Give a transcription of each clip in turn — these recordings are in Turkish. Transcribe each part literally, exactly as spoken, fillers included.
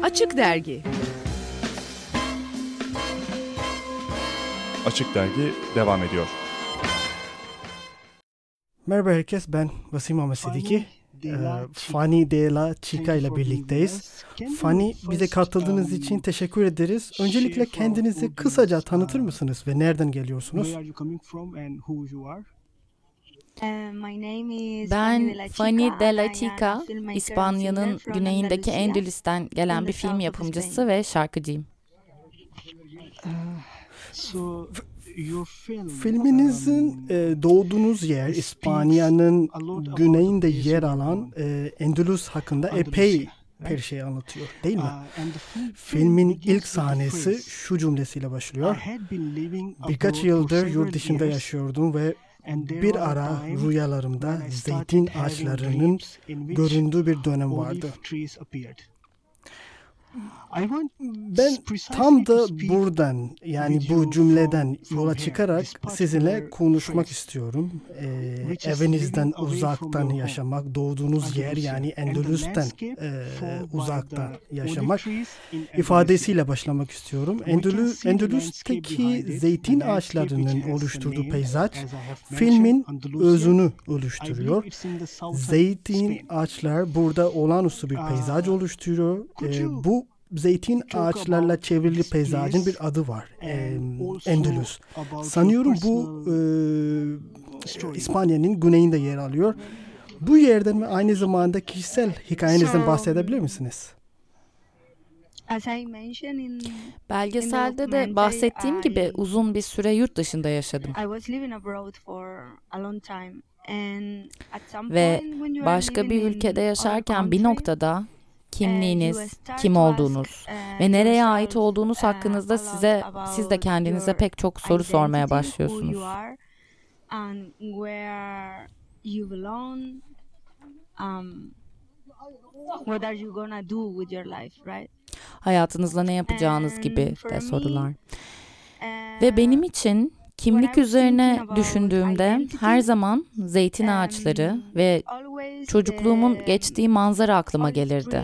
Açık Dergi. Açık Dergi devam ediyor. Merhaba herkes, ben Vasim Ahmet Sidiki. Ee, Fanny de la Chica ile birlikteyiz. Fanny, bize katıldığınız için teşekkür ederiz. Öncelikle kendinizi kısaca tanıtır mısınız ve nereden geliyorsunuz? Ben Fanny de la Chica, İspanya'nın güneyindeki Endülüs'ten gelen bir film yapımcısı ve şarkıcıyım. Filminizin e, doğduğunuz yer İspanya'nın güneyinde yer alan e, Endülüs hakkında epey bir şey anlatıyor, değil mi? Filmin ilk sahnesi şu cümlesiyle başlıyor. Birkaç yıldır yurt dışında yaşıyordum ve bir ara rüyalarımda zeytin ağaçlarının göründüğü bir dönem vardı. Ben tam da buradan, yani bu cümleden yola çıkarak sizinle konuşmak istiyorum. Ee, evinizden uzaktan yaşamak, doğduğunuz yer yani Endülüs'ten e, uzaktan yaşamak ifadesiyle başlamak istiyorum. Endülü, Endülüs'teki zeytin ağaçlarının oluşturduğu peyzaj filmin özünü oluşturuyor. Zeytin ağaçlar burada olağanüstü bir peyzaj oluşturuyor. Ee, bu zeytin ağaçlarla çevrili peyzajın bir adı var. Ee, Endülüs. Sanıyorum bu e, İspanya'nın güneyinde yer alıyor. Bu yerden ve aynı zamanda kişisel hikayenizden bahsedebilir misiniz? Belgeselde de bahsettiğim gibi uzun bir süre yurt dışında yaşadım. Ve başka bir ülkede yaşarken bir noktada kimliğiniz, kim olduğunuz ve nereye ait olduğunuz hakkınızda size siz de kendinize pek çok soru sormaya başlıyorsunuz. Hayatınızla ne yapacağınız gibi de sorular. Ve benim için kimlik üzerine düşündüğümde her zaman zeytin ağaçları ve çocukluğumun geçtiği manzara aklıma gelirdi.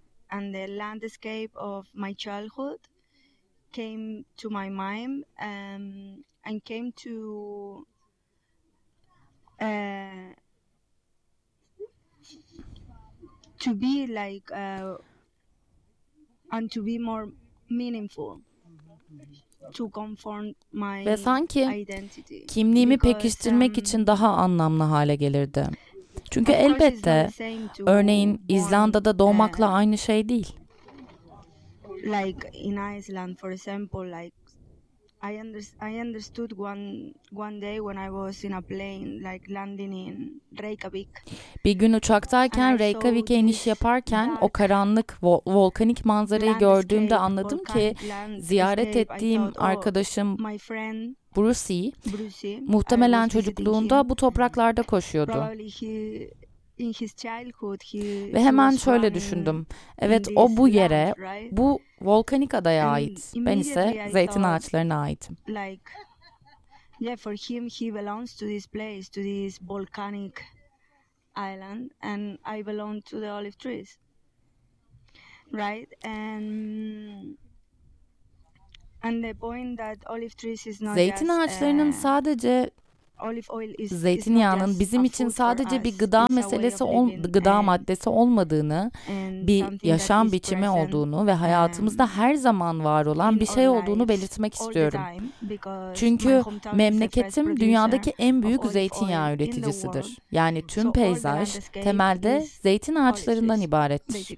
To be like uh, and to be more meaningful. To confirm my Ve sanki identity. kimliğimi Because, pekiştirmek um, için daha anlamlı hale gelirdi. Çünkü elbette örneğin İzlanda'da doğmakla aynı şey değil. Like in Iceland, for example, like I, under, I understood one one day when I was in a plane, like landing in Reykjavik. Bir gün uçaktayken Reykjavik'e iniş yaparken o karanlık vo- volkanik manzarayı gördüğümde anladım ki ziyaret ettiğim arkadaşım Bruce muhtemelen çocukluğunda bu topraklarda koşuyordu. Ve hemen şöyle düşündüm. Evet, o bu yere, bu volkanik adaya ait. Ben ise zeytin ağaçlarına aitim. Yeah, for him he belongs to this place, to this volcanic island, and I belong to the olive trees. Right? And and the point that olive trees is not Zeytin just, ağaçlarının uh, sadece zeytinyağının bizim için sadece bir gıda meselesi, ol, gıda maddesi olmadığını, bir yaşam biçimi olduğunu ve hayatımızda her zaman var olan bir şey olduğunu belirtmek istiyorum. Çünkü memleketim dünyadaki en büyük zeytinyağı üreticisidir. Yani tüm peyzaj temelde zeytin ağaçlarından ibarettir.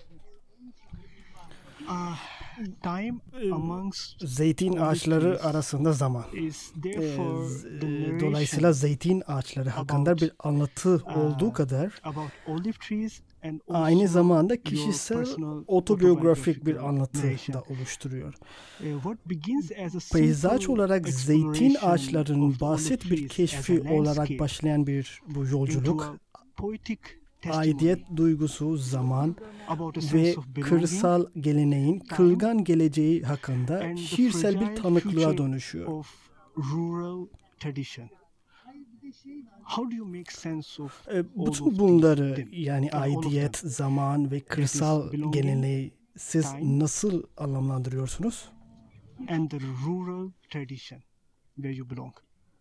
Zeytin ağaçları arasında zaman. Ee, dolayısıyla zeytin ağaçları hakkında bir anlatı olduğu kadar aynı zamanda kişisel otobiyografik bir anlatı da oluşturuyor. Peyzaj olarak zeytin ağaçlarının basit bir keşfi olarak başlayan bir bu yolculuk, aidiyet duygusu, zaman ve kırsal geleneğin kırılgan geleceği hakkında şiirsel bir tanıklığa dönüşüyor. E, bütün bunları, yani aidiyet, zaman ve kırsal geleneği siz nasıl anlamlandırıyorsunuz? And the rural tradition where you belong.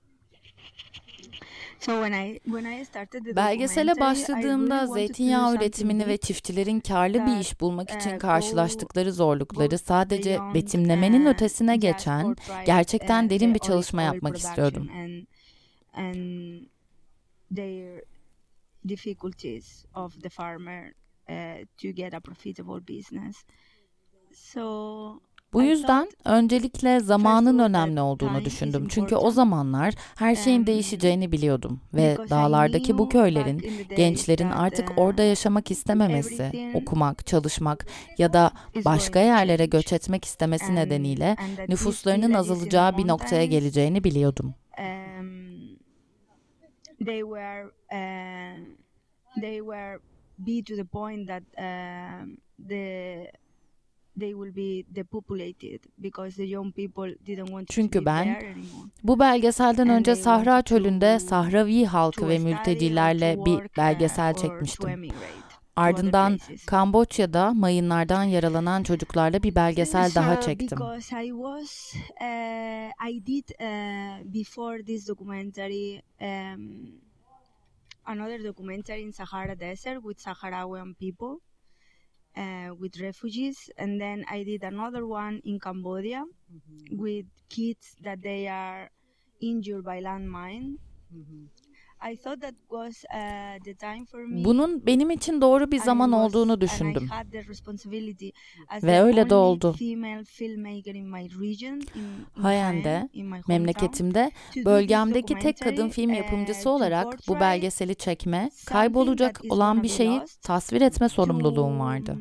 So when I when I started the Belgesele documentary, I başladığımda really wanted to do zeytinyağı something üretimini ve big çiftçilerin karlı bir that iş bulmak için uh, karşılaştıkları go zorlukları goes sadece beyond betimlemenin uh, ötesine just geçen, portray gerçekten uh, derin the bir olive çalışma oil yapmak istiyordum. production and and their difficulties of the farmer uh, to get a profitable business. So Bu I yüzden thought öncelikle first of zamanın all that önemli olduğunu time is düşündüm. Çünkü o important. zamanlar her şeyin Um, değişeceğini biliyordum ve because I dağlardaki bu knew back köylerin, in the days gençlerin that artık orada uh, yaşamak istememesi, everything okumak, çalışmak ya da is başka going to yerlere change göç etmek istemesi and nedeniyle and that these nüfuslarının villages in the azalacağı bir noktaya mountains geleceğini biliyordum. um, they were uh, they were be to the point that um, the they will be depopulated because the young people didn't want to Çünkü live ben there anymore. bu belgeselden And önce they Sahra wanted Çölü'nde to Sahravi halkı to ve study or to mültecilerle bir work belgesel uh, or to çekmiştim. emigrate to other Ardından places. Kamboçya'da mayınlardan yaralanan çocuklarla bir belgesel daha So çektim. because I was uh, I did uh, before this documentary um, another documentary in Sahara Desert with Sahrawian people uh, with refugees, and then I did another one in Cambodia with kids that they are injured by landmine. I thought that was uh, the time for me. Bunun benim için doğru bir and zaman it was- olduğunu and I düşündüm. had the responsibility as Ve the öyle de only oldu. female filmmaker in my region, in, in Hayende, Jaén, in my hometown, memleketimde, to do this bölgemdeki tek kadın documentary, film uh, yapımcısı to olarak bu portray belgeseli çekme, something kaybolacak that is olan gonna bir be şeyi lost, tasvir etme sorumluluğum vardı.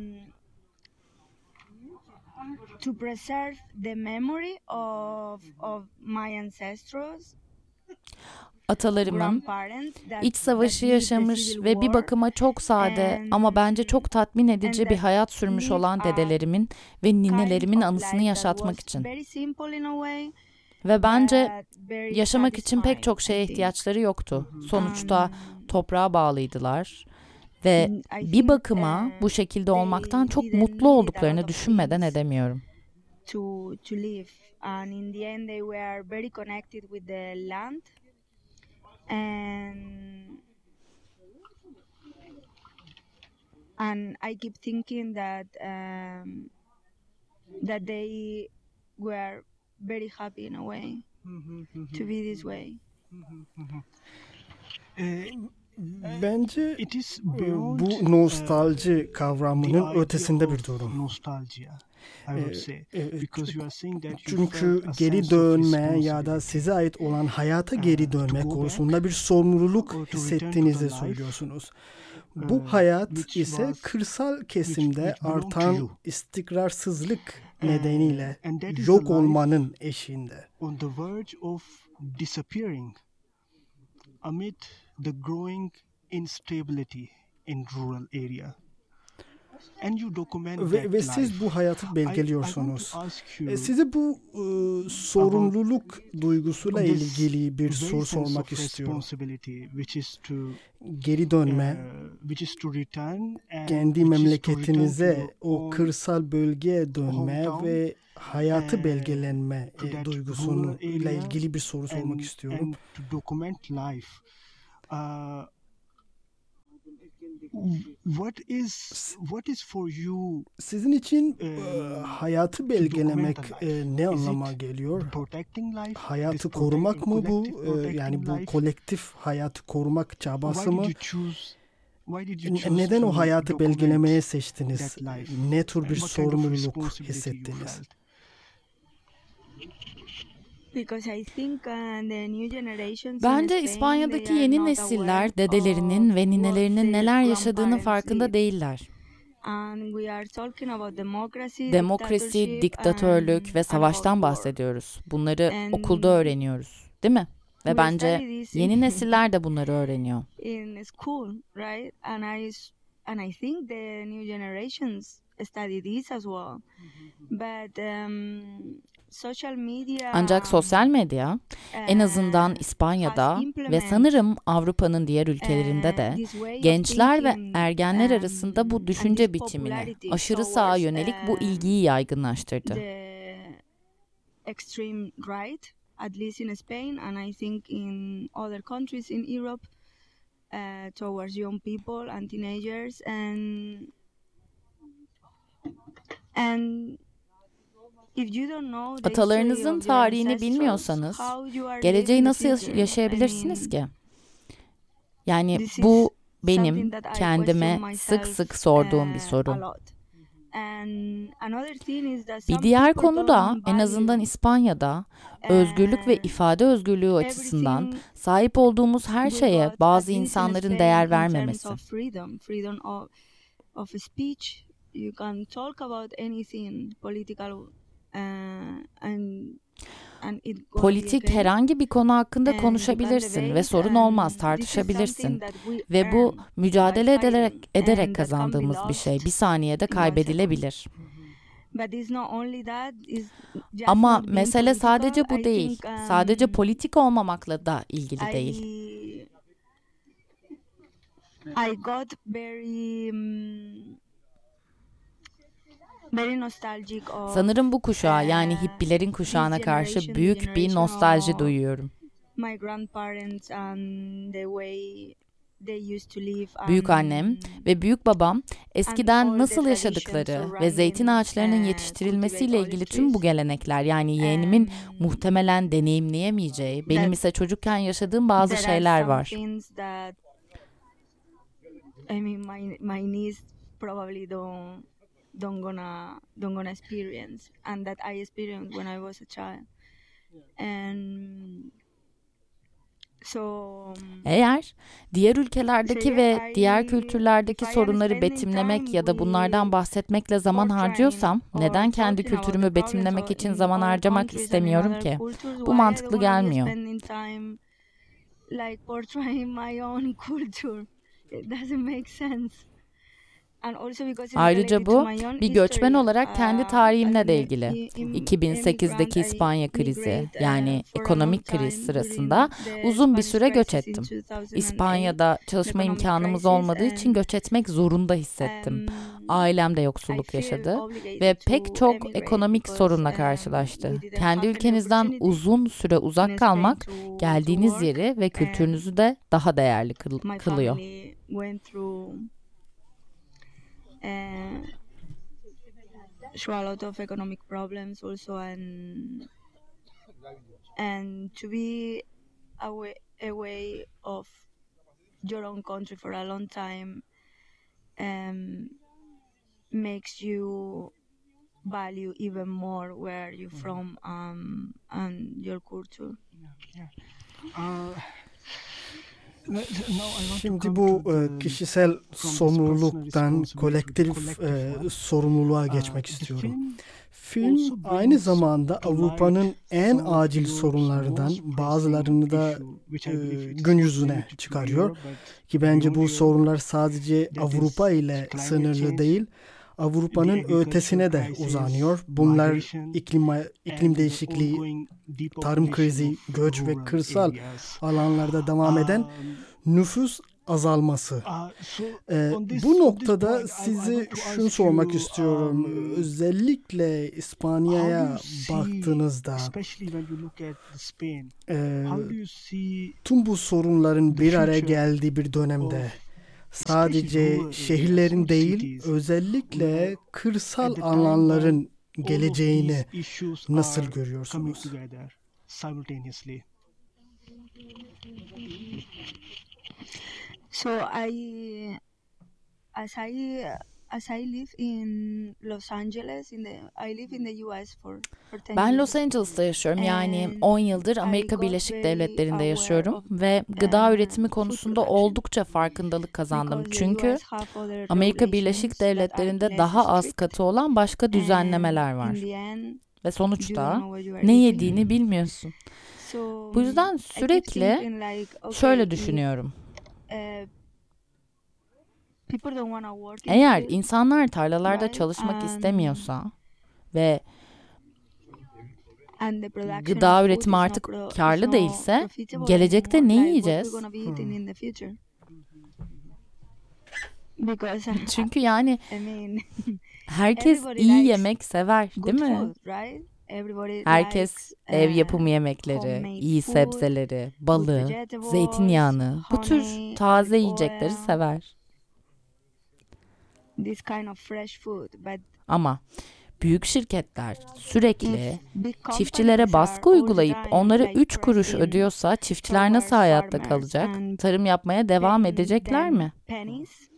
to, to preserve the memory of of my ancestors, Atalarımın grandparents that, iç savaşı that lived the yaşamış civil ve bir war, bakıma çok sade ama bence çok tatmin edici and bir that hayat sürmüş live olan a dedelerimin ve kind ninelerimin of anısını life that yaşatmak was için. very simple in a way, Ve bence but very yaşamak için pek satisfying, çok I şeye think. ihtiyaçları yoktu. Sonuçta Um, toprağa bağlıydılar ve I bir think, bakıma uh, bu şekilde they olmaktan çok didn't mutlu need a lot olduklarını of düşünmeden things edemiyorum. to to live, and in the end they were very connected with the land, and and I keep thinking that um, that they were very happy in a way to be this way. Eh, Bence It is e, beyond bu nostalji the kavramının idea ötesinde bir of durum. nostalgia, I would E, say, e, because you are saying that you Çünkü felt a geri sense of dönme ya da responsibility. size ait olan hayata Uh, geri to dönme go konusunda bir sorumluluk or to return to hissettiğinizi the life, söylüyorsunuz. uh, Bu hayat which ise was- kırsal kesimde which belonged to artan you. istikrarsızlık Uh, nedeniyle and that is yok the life olmanın eşiğinde. on the verge of disappearing amid the growing instability in rural area. And you document Ve, that ve life. siz bu hayatı I- I belgeliyorsunuz. want to ask you E, Size bu e, sorumluluk duygusuyla this ilgili bir very soru sense sormak of istiyorum. responsibility, which is to Geri dönme, uh, which is to return and kendi which is to return to memleketinize, your o own, kırsal bölgeye dönme hometown, ve hayatı eh, belgelenme to e, that duygusuyla rural area ilgili bir soru sormak and, istiyorum. and to document life. Uh, what is what is for you Sizin için e, Eee, hayatı to document belgelemek a e, life? ne Is anlama it geliyor? protecting life? Hayatı This korumak protecting, mı bu? collective E, Yani protecting bu life? kolektif hayatı korumak Why çabası did mı? you choose? Why did you N- choose Neden to o hayatı document belgelemeye seçtiniz? that life? Ne tür bir And what kind of sorumluluk responsibility you hissettiniz? felt? Because I think uh, the new generations in Bence Spain, İspanya'daki they are yeni not neler aware dedelerinin of ve what ninelerinin their neler yaşadığının grandparents farkında lived. değiller. And we are talking about democracy, Demokrasi, dictatorship, diktatörlük and, ve and savaştan about war. bahsediyoruz. Bunları And okulda öğreniyoruz, değil mi? Ve we bence study this yeni in, nesiller de bunları öğreniyor. in school, right? And I s- and I think the new generations study this as well. But um, social media Ancak sosyal medya en azından uh, İspanya'da has ve implemented sanırım Avrupa'nın diğer ülkelerinde uh, de this way of gençler ve thinking ergenler arasında um, bu and düşünce this biçimini popularity aşırı sağa towards yönelik bu um, ilgiyi yaygınlaştırdı. the extreme right, at least in Spain, and I think in other countries in Europe, uh, towards young people and teenagers, and and if you don't know the history Atalarınızın of your tarihini ancestors, bilmiyorsanız how you are geleceği living the nasıl yaş- future? I yaşayabilirsiniz mean, ki? Yani this bu is benim something that I kendime question sık myself sık sorduğum bir uh, a soru. lot. And another thing is that Bir some diğer people konu da don't en azından value İspanya'da özgürlük ve uh, ifade özgürlüğü açısından everything sahip olduğumuz her we şeye got, at bazı least in insanların Spain, değer in terms vermemesi. of freedom, freedom of, of speech. You can talk about anything political uh, and and it gonna be Politik okay. herhangi bir konu hakkında And you can konuşabilirsin ve debate, sorun olmaz, and this is tartışabilirsin. something that we Ve bu earn by mücadele ederek fighting, ederek and that can be kazandığımız bir şey. lost Bir saniyede in one second. kaybedilebilir. But it's not only that, it's just Ama not being mesele political. sadece bu I değil. think um, Sadece politik olmamakla da ilgili değil. I I got very um, very nostalgic of Sanırım bu kuşağa yani uh, hippilerin this kuşağına karşı generation, the büyük bir generation nostalji of duyuyorum. my grandparents and the way they used to live Büyük annem and ve büyük babam and eskiden all the nasıl traditions yaşadıkları ve zeytin surrounding ağaçlarının uh, cultivate yetiştirilmesiyle olive ilgili tüm bu trees. gelenekler yani yeğenimin And muhtemelen deneyimleyemeyeceği, benim that ise çocukken yaşadığım bazı there are şeyler some var. things that I mean my my niece probably don't don't gonna don't gonna experience and that I experienced when I was a child. And so um, Eğer diğer so ülkelerdeki yeah, ve diğer I kültürlerdeki if I am sorunları spending betimlemek time ya da bunlardan with bahsetmekle zaman portraying harcıyorsam or neden kendi talking about the kültürümü problems betimlemek of için in zaman other harcamak countries and in istemiyorum other ki? cultures, Bu why I mantıklı don't wanna be gelmiyor. spending time like portraying my own culture. It doesn't make sense. And also because it's Ayrıca related to bu my own bir göçmen history. olarak kendi Uh, as tarihimle an de im- ilgili. im- iki bin sekizdeki immigrant, I İspanya krizi immigrated yani uh, for a long ekonomik kriz time sırasında during the uzun bir Spanish süre göç crisis in ettim. two thousand eight, İspanya'da the çalışma economic imkanımız crisis, olmadığı için and göç etmek zorunda hissettim. um, Ailem de I yoksulluk feel yaşadı ve obligated pek to çok emigrate ekonomik because sorunla um, karşılaştı. we didn't Kendi have any ülkenizden opportunity uzun süre in uzak Spain kalmak to to geldiğiniz work, yeri ve and kültürünüzü de daha değerli kıl- my kılıyor. family went through uh, through a lot of economic problems also, and and to be away away of your own country for a long time um, makes you value even more where you're from um, and your culture. Yeah. Uh, now I want to Şimdi come bu to e, the kişisel from this personal sorumluluktan responsibility to the kolektif collective e, one. sorumluluğa Uh, geçmek the istiyorum. film Film also aynı brings zamanda to light Avrupa'nın en some of acil Europe's sorunlardan most pressing bazılarını da issue, which I e, believe it's gün yüzüne limited to çıkarıyor. Europe, but Ki bence beyond bu Europe, sorunlar sadece that is Avrupa ile climate sınırlı change, değil, the Avrupa'nın agricultural ötesine de crisis, uzanıyor. Bunlar migration, iklim iklim and the değişikliği, ongoing tarım depopulation krizi, of göç ve rural kırsal areas. alanlarda devam eden Um, nüfus azalması. uh, so Ee, on this bu on this noktada point, I, I sizi want to şunu ask sormak you, istiyorum. um, Özellikle how do İspanya'ya you see, baktığınızda especially when you look at the Spain, e, how do you see tüm bu sorunların the bir araya future geldiği bir dönemde of especially sadece rural areas şehirlerin or değil, cities, özellikle where kırsal at the time when alanların all of geleceğini these issues nasıl are coming görüyorsunuz? together simultaneously? So I, as I as I live in Los Angeles, in the I live in the U S for for ten Ben years, Los Angeles'ta yaşıyorum. Yani and on yıldır I Amerika got Birleşik very Devletleri'nde aware yaşıyorum of ve gıda uh, üretimi food konusunda production oldukça farkındalık kazandım. because the U Çünkü S have other Amerika Birleşik regulations that are Devletleri'nde less daha az strict, katı olan başka and düzenlemeler in var. the end Ve you don't sonuçta know what you are ne eating. yediğini bilmiyorsun. So Bu yüzden um, I keep sürekli thinking like, okay, şöyle if düşünüyorum. uh, people don't want to work in Eğer field, insanlar tarlalarda right? çalışmak Um, istemiyorsa ve and the production gıda of food üretimi is artık not pro- is karlı not değilse profitable gelecekte anymore, ne like what we're yiyeceğiz? gonna be eating in the future. Because Çünkü yani I mean, herkes everybody iyi likes yemek sever, good değil mi? food, right? Everybody Herkes likes ev uh, yapımı yemekleri, homemade iyi food, sebzeleri, good balı, vegetables, zeytinyağını, bu tür honey, taze olive yiyecekleri oil, sever. this kind of fresh food. But Ama büyük şirketler sürekli if big çiftçilere companies are baskı all the uygulayıp time onlara like üç kuruş pressing ödüyorsa çiftçiler nasıl towards hayatta farmers kalacak? and Tarım yapmaya devam paying edecekler them mi? pennies,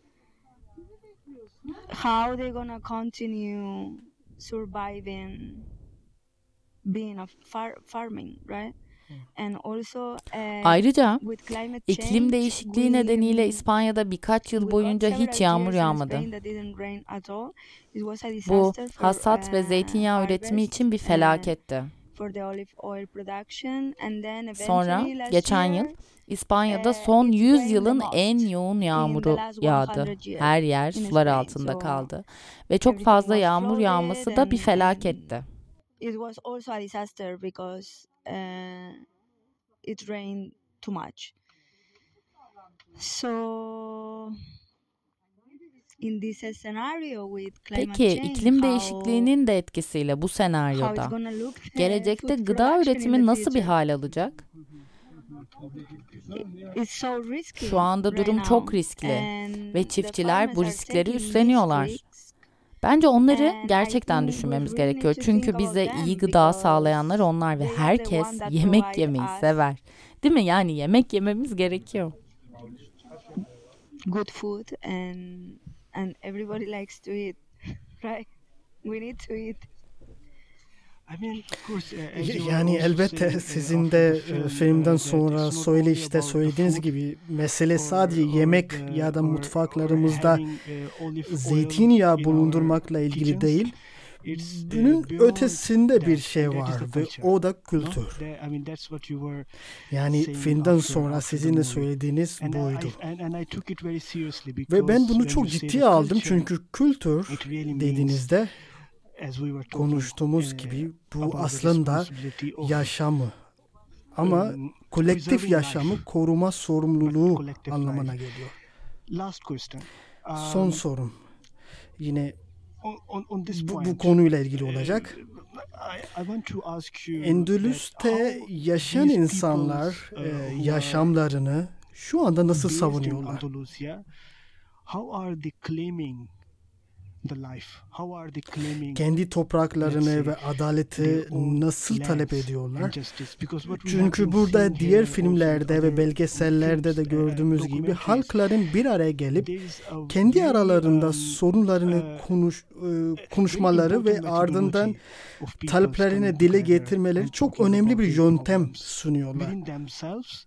how they gonna continue surviving being a far farming, right? And also uh, Ayrıca with climate iklim change, değişikliği we nedeniyle İspanya'da birkaç yıl we got boyunca several hiç yağmur years in yağmadı. Spain that didn't rain at all. It was a Bu disaster for hasat ve uh, zeytinyağı üretimi harvest için bir uh, felaketti. for the olive oil production, and then Sonra eventually last geçen year yıl İspanya'da uh, son it yüz rained the yılın most en yoğun in the yağmuru last yağdı. one hundred years Her yer in sular Spain. altında So kaldı ve çok everything fazla was yağmur flooded, yağması da bir and, felaketti. and it was also a disaster because uh, it rained too much. So in this scenario with climate Peki change, iklim how değişikliğinin de etkisiyle bu how it's senaryoda gonna look uh, gelecekte food gıda production in üretimi the nasıl bir future? hal alacak? It's so risky Şu anda right durum now, çok riskli and ve the çiftçiler bu farmers are riskleri taking these üstleniyorlar. risks. Bence onları And I gerçekten think we düşünmemiz really need gerekiyor. to Çünkü think about bize iyi them gıda sağlayanlar because onlar ve they are the herkes one that yemek provide yemeyi us sever. Değil mi? Yani yemek yememiz gerekiyor. good food, and and everybody likes to eat, right? We need to eat. I mean, of course, uh, as you were Yani also elbette saying, uh, sizin after de the e, film, uh, filmden that sonra it's not söyle only işte about the söylediğiniz food gibi mesele or sadece or yemek the ya da or or mutfaklarımızda having uh, olive oil zeytinyağı in our bulundurmakla ilgili kitchens. değil. It's uh, Bunun beyond ötesinde bir that, şey and that is var the ve culture. o da No? kültür. That- I mean, that's what you were Yani saying filmden after sonra after the sizin de movie. söylediğiniz And I buydu. and, and I took it very seriously Ve ben because bunu when çok you say ciddiye the aldım culture, çünkü kültür it really means, dediğinizde as we were talking, konuştuğumuz uh, gibi bu about the aslında responsibility of, yaşamı ama um, kolektif preserving yaşamı life, koruma but sorumluluğu collective anlamına life. geliyor. Last question. Son Um, sorum yine on, on, on this bu, bu point, konuyla ilgili uh, olacak. I, I want to ask you that Endülüs'te how yaşayan these insanlar peoples, e, uh, who are yaşamlarını şu anda nasıl based in savunuyorlar? Andalusia, how are they claiming the life? How are they claiming Kendi let's topraklarını say ve adaleti their own nasıl talep lands ediyorlar? and justice? Because what we have Çünkü been burada seeing diğer here also with filmlerde ve other belgesellerde de films, uh, gördüğümüz gibi documentaries, halkların bir araya gelip there is a kendi very aralarında um, sorunlarını uh, konuş e, very konuşmaları ve important ardından methodology of peoples taleplerini coming dile together getirmeleri and çok talking önemli about bir their yöntem problems sunuyorlar. within themselves,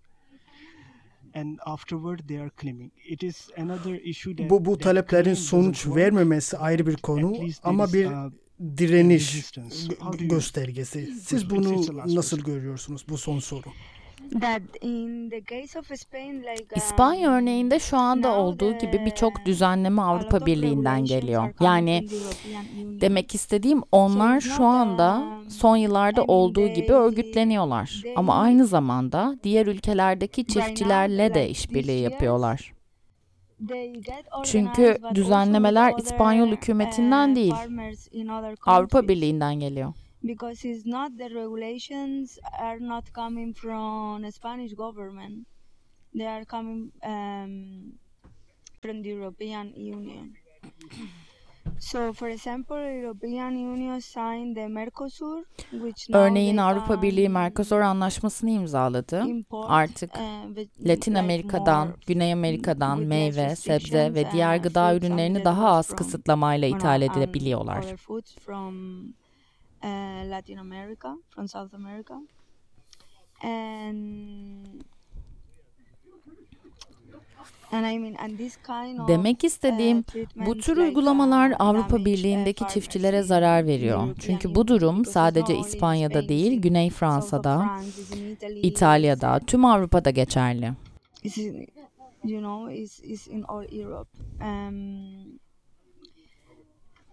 and afterward they are claiming. It is another issue that Bu bu that taleplerin claim sonuç doesn't work, vermemesi ayrı bir but konu at least there ama is bir a direniş resistance. So gö- how do you göstergesi. Siz It's- bunu it's the last nasıl question. görüyorsunuz? Bu son soru. That in the case of Spain, like İspanya um, örneğinde şu anda now olduğu gibi birçok the düzenleme a lot Avrupa of Birliği'nden regulations geliyor. are coming Yani from the European Union. demek istediğim onlar it's şu not, anda um, son yıllarda I mean, olduğu gibi they- örgütleniyorlar. they- Ama aynı zamanda diğer ülkelerdeki Right now, çiftçilerle de like işbirliği this year, yapıyorlar. they get Çünkü organized, but also düzenlemeler with İspanyol other, hükümetinden uh, değil, farmers in other Avrupa countries. Birliği'nden geliyor. Because it's not the regulations are not coming from Spanish government. They are coming um, from the European Union. So, for example, European Union signed the Mercosur, which now Örneğin they Avrupa can Birliği Mercosur Anlaşması'nı imzaladı. import, Artık uh, ve- Latin like Amerika'dan, more Güney Amerika'dan with less meyve, sebze restrictions, ve diğer uh, gıda fruits and ürünlerini daha vegetables az from kısıtlamayla bueno, ithal and edilebiliyorlar. other foods from uh, Latin America, from South America, and and I mean, and this kind of Demek istediğim uh, bu treatments tür like, uygulamalar uh, Avrupa damage, uh, Birliği'ndeki farmers çiftçilere in zarar the veriyor. European Çünkü Union, bu durum because it's sadece not only in İspanya'da Spain, it's değil, in Güney south of Fransa'da, France, it's in Italy, İtalya'da, it's, tüm Avrupa'da geçerli. it's in, you know, it's, it's in all Europe. Um,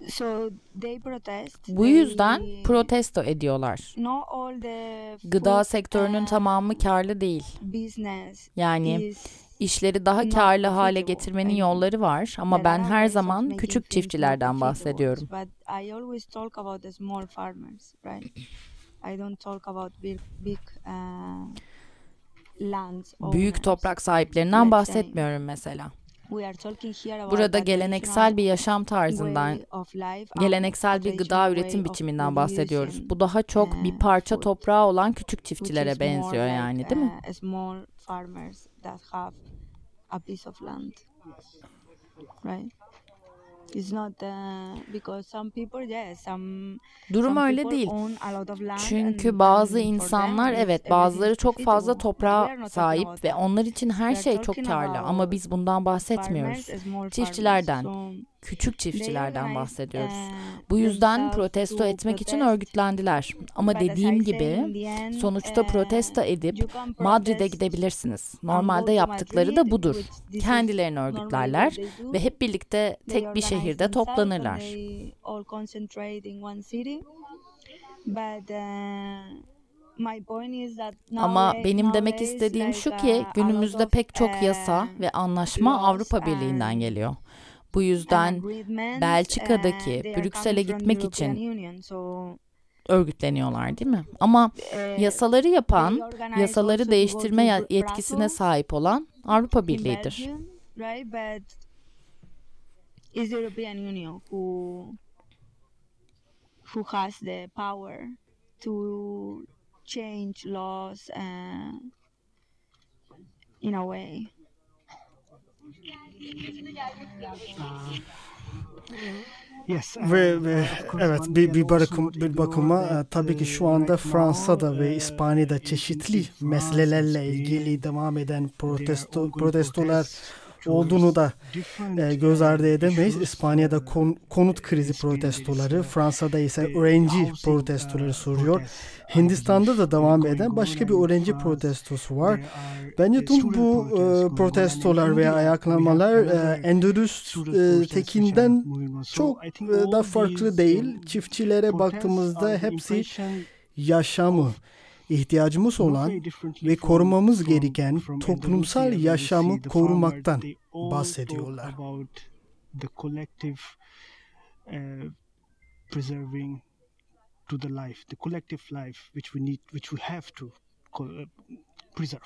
So they protest. Bu yüzden protesto ediyorlar. Not all the Gıda food, sektörünün uh, tamamı karlı değil. business Yani is işleri daha not karlı hale profitable. getirmenin I mean, yolları var ama there ben are her ways of zaman making küçük things more çiftçilerden profitable, bahsediyorum. but I always talk about the small farmers, right? I don't talk about big big uh, lands Büyük owners. toprak sahiplerinden Let's say bahsetmiyorum mesela. we are talking here about Burada a geleneksel traditional bir yaşam tarzından, way of life and a geleneksel bir gıda traditional üretim way of biçiminden bahsediyoruz. producing Bu daha çok bir uh, parça food, toprağı olan küçük which çiftçilere is more benziyor like yani, değil mi? uh, small farmers that have a piece of land, right? It's not uh, because some people, yes, some Durum some öyle people değil. own a lot of land Çünkü and bazı and for them insanlar is evet bazıları everything çok fazla profitable. But we are toprağa not talking sahip about ve that. onlar için her We are şey çok talking karlı ama about biz bundan bahsetmiyoruz. farmers, small farmers. Çiftçilerden, So küçük they çiftçilerden organize bahsediyoruz. uh, Bu yüzden themselves protesto to etmek için protest. örgütlendiler. Ama But as I dediğim say, gibi in the end, sonuçta uh, protesto edip you can Madrid'e protest gidebilirsiniz. and go Normalde to yaptıkları da Madrid, budur. which this is Kendilerini normally örgütlerler what they do. ve hep birlikte They tek bir organize şehirde themselves and toplanırlar. they all concentrate in one city. But uh, my point is that Ama nowadays, benim demek nowadays istediğim like şu uh, ki a lot günümüzde of pek çok yasa uh, ve anlaşma laws Avrupa Birliği'nden and geliyor. Bu and yüzden agreements uh, Belçika'daki they are Brüksel'e coming from gitmek European için Union. So örgütleniyorlar değil mi? Ama uh, yasaları they yapan, organize yasaları also to go değiştirme to ya- Br- yetkisine Brussels sahip olan Avrupa in Birliği'dir. Belgium, right? But it's the European Union who who has the power to change laws uh, in a way. Yes, Ve, and ve of course evet one bir can bir also bakım not bir ignore bakıma e, that tabii ki şu uh, anda right now Fransa'da ve uh, İspanya'da you can çeşitli see France and meselelerle Spain, ilgili devam eden they are protesto ongoing protestolar protests olduğunu towards da different e, göz ardı uh, edemeyiz. issues. İspanya'da Uh, kon- konut krizi in Spain there is protestoları, uh, Fransa'da ise the öğrenci housing protestoları uh, sürüyor. protests, I Hindistan'da believe, da devam going eden on, başka bir and in öğrenci France protestosu var. there are Bence uh, tüm student bu protests e, going on, and in protestolar veya India we have ayaklanmalar e, another Endülüs student e, protests which are Tekin'den moving on. So çok I think e, da all farklı these değil. um, Çiftçilere protests baktığımızda are the hepsi impression yaşamı, of ihtiyacımız not olan very differently ve from korumamız from gereken from toplumsal Andalusia, where you yaşamı see the farmer, korumaktan they all talk bahsediyorlar. about the collective uh, preserving to the life, the collective life which we need, which we have to co- uh, preserve.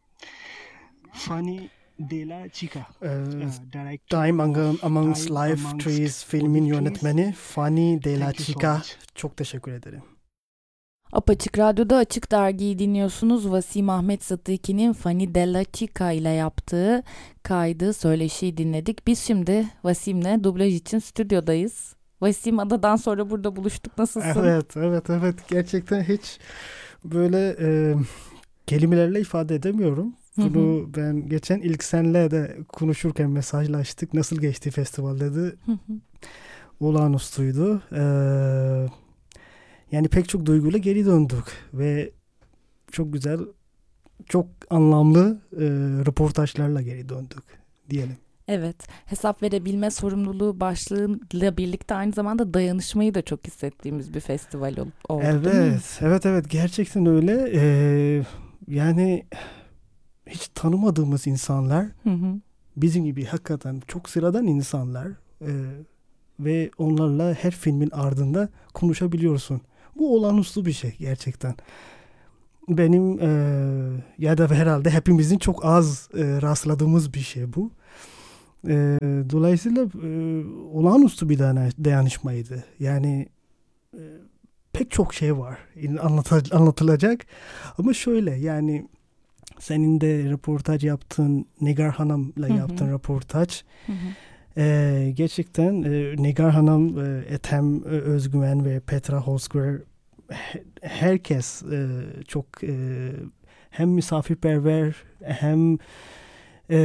Fanny De La Chica, Ee, uh, director Time Among- of Amongst Time Life Amongst Trees filmin Olive Trees. yönetmeni Fanny De La Thank you so Chica. much. Çok teşekkür ederim. Apaçık Radyo'da Açık Dergi'yi dinliyorsunuz. Vasim Ahmet Sıtıki'nin Fanny De La Chica ile yaptığı kaydı, söyleşiyi dinledik. Biz şimdi Vasim'le dublaj için stüdyodayız. Vasim, adadan sonra burada buluştuk. Nasılsın? Evet, evet, evet. Gerçekten hiç böyle e, kelimelerle ifade edemiyorum. Bunu Hı hı. ben geçen ilk senle de konuşurken mesajlaştık. Nasıl geçti festival dedi. Hı hı. Olağanüstüydü. Ee, yani pek çok duyguyla geri döndük ve çok güzel, çok anlamlı e, röportajlarla geri döndük diyelim. Evet, hesap verebilme sorumluluğu başlığıyla birlikte aynı zamanda dayanışmayı da çok hissettiğimiz bir festival ol- oldu, değil mi? Evet, evet, evet, gerçekten öyle. Ee, yani hiç tanımadığımız insanlar, Hı hı. bizim gibi hakikaten çok sıradan insanlar e, ve onlarla her filmin ardında konuşabiliyorsun. Bu olağanüstü bir şey gerçekten. Benim e, ya da herhalde hepimizin çok az e, rastladığımız bir şey bu. E, dolayısıyla e, olağanüstü bir dana- dayanışmaydı. Yani e, pek çok şey var anlat- anlatılacak. Ama şöyle, yani senin de röportaj yaptığın Negar Hanım'la Hı hı. yaptığın röportaj Hı hı. e, gerçekten e, Negar Hanım, e, Ethem Özgüven ve Petra Holzger, he- herkes e, çok e, hem misafirperver hem e,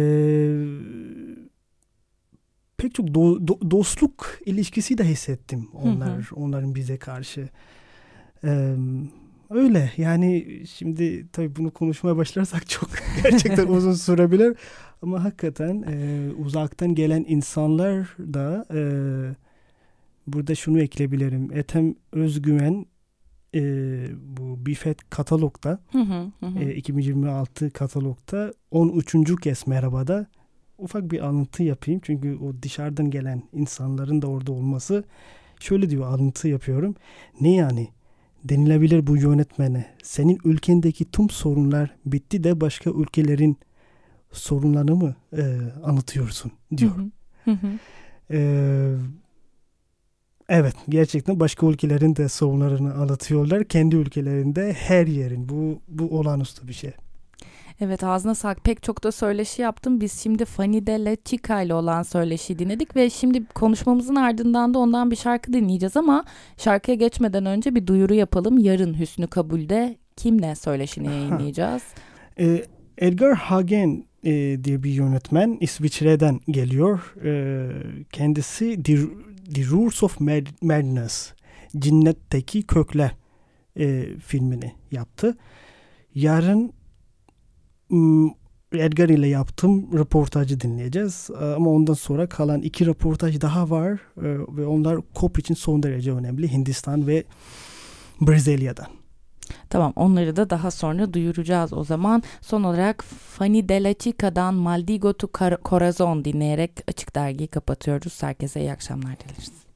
pek çok do- do- dostluk ilişkisi de hissettim onlar, Hı hı. onların bize karşı. E, öyle yani, şimdi tabii bunu konuşmaya başlarsak çok gerçekten uzun sürebilir ama hakikaten e, uzaktan gelen insanlar da e, burada şunu ekleyebilirim. Ethem Özgüven e, bu Bifet katalogda Hı hı, hı. e, iki bin yirmi altı katalogda on üçüncü kez merhabada ufak bir alıntı yapayım. Çünkü o dışarıdan gelen insanların da orada olması, şöyle diyor, alıntı yapıyorum. Ne yani? Denilebilir bu yönetmene. Senin ülkendeki tüm sorunlar bitti de başka ülkelerin sorunlarını mı e, anlatıyorsun diyor. Hı hı, hı. Ee, evet, gerçekten başka ülkelerin de sorunlarını anlatıyorlar. Kendi ülkelerinde her yerin. Bu bu olağanüstü bir şey. Evet, ağzına sağlık. Pek çok da söyleşi yaptım. Biz şimdi Fanny de la Chica ile olan söyleşiyi dinledik ve şimdi konuşmamızın ardından da ondan bir şarkı dinleyeceğiz ama şarkıya geçmeden önce bir duyuru yapalım. Yarın Hüsnü Kabul'de kimle söyleşini yayınlayacağız? Ee, Edgar Hagen e, diye bir yönetmen, İsviçre'den geliyor. E, kendisi The, The Roots of Madness, Cinnetteki Kökler e, filmini yaptı. Yarın Edgar ile yaptığım röportajı dinleyeceğiz. Ama ondan sonra kalan iki röportaj daha var ve onlar C O P için son derece önemli. Hindistan ve Brezilya'dan. Tamam, onları da daha sonra duyuracağız o zaman. Son olarak Fanny de la Chica'dan Maldigo tu Corazon dinleyerek Açık Dergi'yi kapatıyoruz. Herkese iyi akşamlar dileriz.